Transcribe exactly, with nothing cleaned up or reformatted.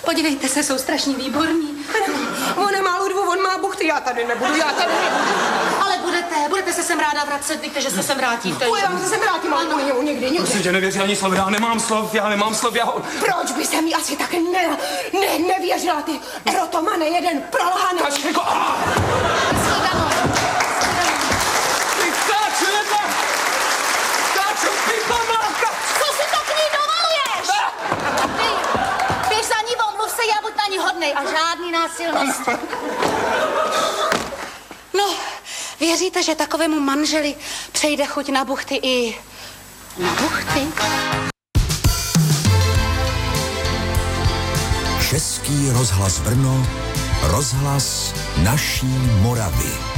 Podívejte se, jsou strašně výborní. On nemá Ludvu, on má buchty, já tady nebudu, já tady nebudu. Ale budete, budete se sem ráda vracet, víte, že se sem vrátíte. No, já se sem vrátím, ale po němu někdy, někdy. Prosím tě, nevěři ani slov, já nemám slov, já nemám slov, já... Proč by se mi asi tak ne, ne, nevěřila, ty erotomane, jeden prolhaný. Kačko, a! Ty káču, jedna! Káču, ty pamáka! Co si to k ní dovoluješ? Ty, běž za ní, omluv se, já buď na ní hodnej a žádný násilnost. No, věříte, že takovému manželi přejde chuť na buchty i na buchty? Český rozhlas Brno, rozhlas naší Moravy.